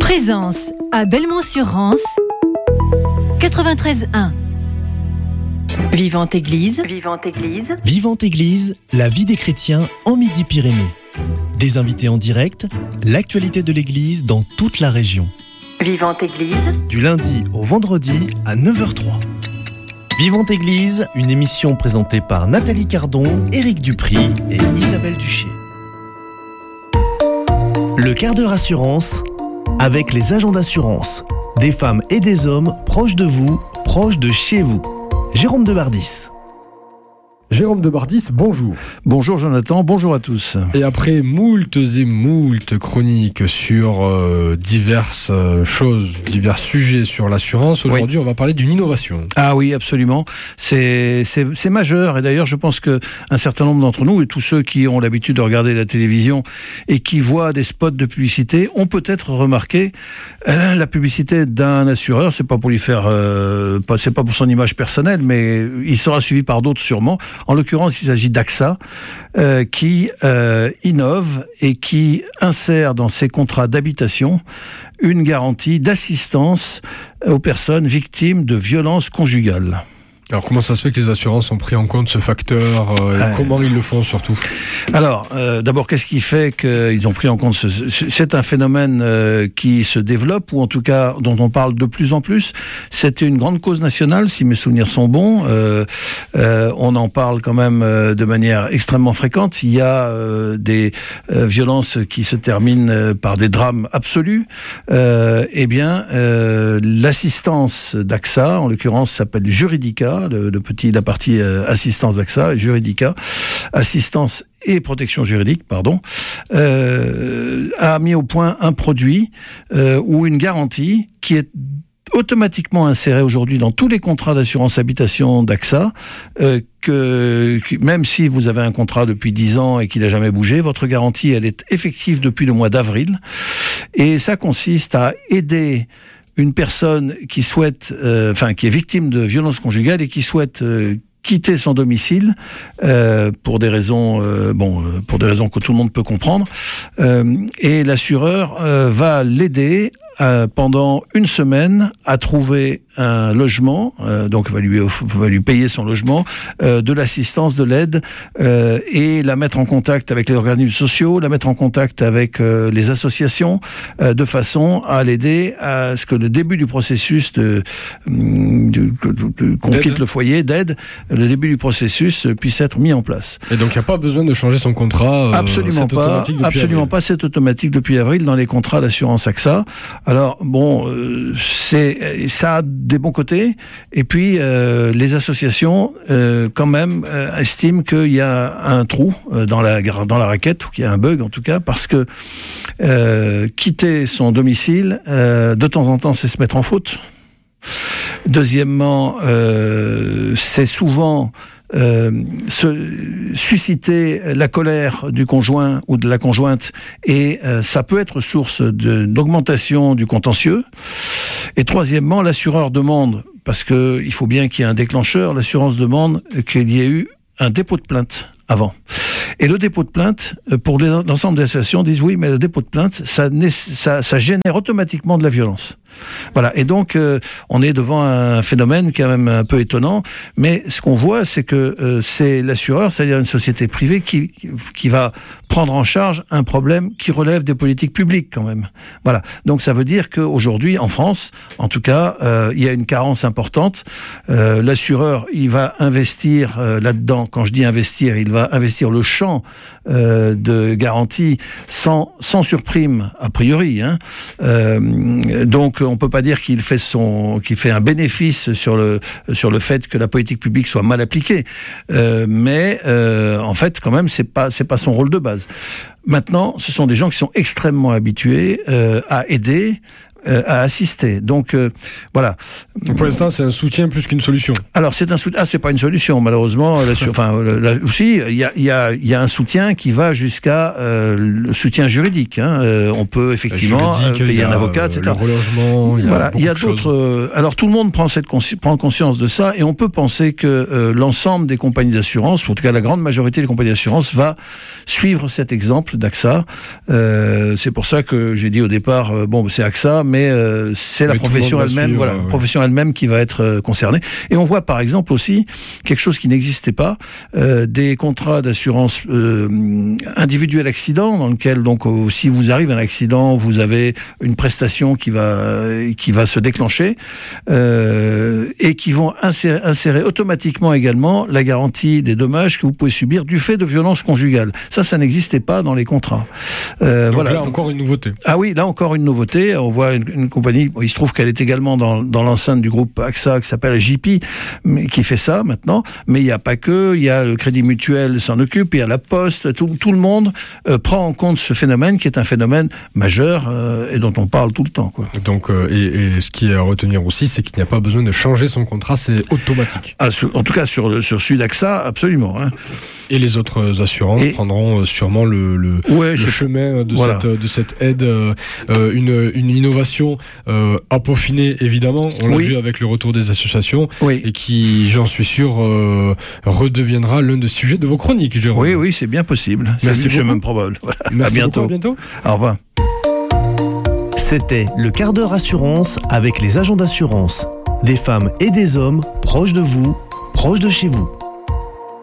Présence à Belmont-sur-Rance, 93.1. Vivante Église. Vivante Église. Vivante Église, la vie des chrétiens en Midi-Pyrénées. Des invités en direct, l'actualité de l'Église dans toute la région. Vivante Église. Du lundi au vendredi à 9h03. Vivante Église, une émission présentée par Nathalie Cardon, Éric Dupry et Isabelle Duché. Le quart d'heure assurance, avec les agents d'assurance. Des femmes et des hommes proches de vous, proches de chez vous. Jérôme Debardis. Jérôme Debardis, bonjour. Bonjour Jonathan, bonjour à tous. Et après moultes et moultes chroniques sur diverses choses, divers sujets sur l'assurance, aujourd'hui on va parler d'une innovation. Ah oui, absolument. C'est majeur, et d'ailleurs je pense qu'un certain nombre d'entre nous, et tous ceux qui ont l'habitude de regarder la télévision et qui voient des spots de publicité, ont peut-être remarqué la publicité d'un assureur. C'est pas pour lui faire, c'est pas pour son image personnelle, mais il sera suivi par d'autres sûrement. En l'occurrence, il s'agit d'AXA qui innove et qui insère dans ses contrats d'habitation une garantie d'assistance aux personnes victimes de violences conjugales. Alors comment ça se fait que les assurances ont pris en compte ce facteur et comment ils le font surtout? Alors d'abord, qu'est-ce qui fait qu'ils ont pris en compte c'est un phénomène qui se développe, ou en tout cas dont on parle de plus en plus. C'était une grande cause nationale, si mes souvenirs sont bons. On en parle quand même de manière extrêmement fréquente. Il y a des violences qui se terminent par des drames absolus. L'assistance d'AXA, en l'occurrence, s'appelle Juridica. La partie assistance d'AXA, Juridica, assistance et protection juridique, a mis au point un produit ou une garantie qui est automatiquement insérée aujourd'hui dans tous les contrats d'assurance habitation d'AXA, même si vous avez un contrat depuis 10 ans et qu'il n'a jamais bougé, votre garantie, elle est effective depuis le mois d'avril. Et ça consiste à aider une personne qui souhaite, qui est victime de violences conjugales et qui souhaite quitter son domicile pour des raisons, que tout le monde peut comprendre, et l'assureur va l'aider pendant une semaine à trouver un logement, donc va lui payer son logement, de l'assistance, de l'aide, et la mettre en contact avec les organismes sociaux, la mettre en contact avec les associations, de façon à l'aider à ce que le début du processus qu'on quitte le foyer d'aide, le début du processus puisse être mis en place. Et donc il n'y a pas besoin de changer son contrat. Absolument pas, c'est automatique depuis avril dans les contrats d'assurance AXA. Alors ça a des bons côtés, et puis les associations quand même estiment qu'il y a un trou dans la raquette, ou qu'il y a un bug en tout cas, parce que quitter son domicile de temps en temps, c'est se mettre en faute. Deuxièmement, c'est souvent susciter la colère du conjoint ou de la conjointe, et ça peut être source d'augmentation du contentieux. Et troisièmement, l'assureur demande, parce que il faut bien qu'il y ait un déclencheur, l'assurance demande qu'il y ait eu un dépôt de plainte avant. Et le dépôt de plainte, pour l'ensemble des associations, disent oui, mais le dépôt de plainte, ça génère automatiquement de la violence. Voilà. Et donc, on est devant un phénomène quand même un peu étonnant, mais ce qu'on voit, c'est que c'est l'assureur, c'est-à-dire une société privée qui va prendre en charge un problème qui relève des politiques publiques quand même. Voilà. Donc ça veut dire qu'aujourd'hui, en France, en tout cas, il y a une carence importante. L'assureur, il va investir là-dedans. Quand je dis investir, il va investir le champ de garantie sans surprime a priori. Donc on peut pas dire qu'il fait un bénéfice sur le fait que la politique publique soit mal appliquée. Mais en fait, quand même, c'est pas son rôle de base. Maintenant, ce sont des gens qui sont extrêmement habitués à aider, à assister. Donc voilà. Pour l'instant, c'est un soutien plus qu'une solution. Alors c'est un soutien. Ah, c'est pas une solution, malheureusement. Aussi, il y a un soutien qui va jusqu'à le soutien juridique. On peut effectivement payer un avocat, etc. Le relogement. Il y a d'autres. Alors tout le monde prend conscience de ça, et on peut penser que l'ensemble des compagnies d'assurance, ou en tout cas la grande majorité des compagnies d'assurance, va suivre cet exemple d'AXA. C'est pour ça que j'ai dit au départ, c'est AXA, mais c'est la profession elle-même, profession elle-même qui va être concernée. Et on voit par exemple aussi quelque chose qui n'existait pas, des contrats d'assurance individuel accident, dans lequel donc si vous arrive un accident, vous avez une prestation qui va se déclencher, et qui vont insérer automatiquement également la garantie des dommages que vous pouvez subir du fait de violences conjugales. Ça n'existait pas dans les contrats. Donc là, encore une nouveauté. Ah oui, là encore une nouveauté. On voit une compagnie, il se trouve qu'elle est également dans l'enceinte du groupe AXA, qui s'appelle JP, qui fait ça maintenant. Mais il n'y a pas que, il y a le Crédit Mutuel s'en occupe, il y a la Poste, tout le monde prend en compte ce phénomène qui est un phénomène majeur et dont on parle tout le temps, quoi. Donc, et ce qui est à retenir aussi, c'est qu'il n'y a pas besoin de changer son contrat, c'est automatique. En tout cas, sur celui d'AXA, absolument. Et les autres assurances prendront sûrement le chemin de cette aide, une innovation à peaufiner, évidemment. On l'a vu avec le retour des associations, et qui, j'en suis sûr, redeviendra l'un des sujets de vos chroniques, Jérôme. Oui, c'est bien possible. Merci beaucoup. C'est même probable. Merci à bientôt. Beaucoup, à bientôt. Au revoir. C'était le quart d'heure assurance avec les agents d'assurance. Des femmes et des hommes proches de vous, proches de chez vous.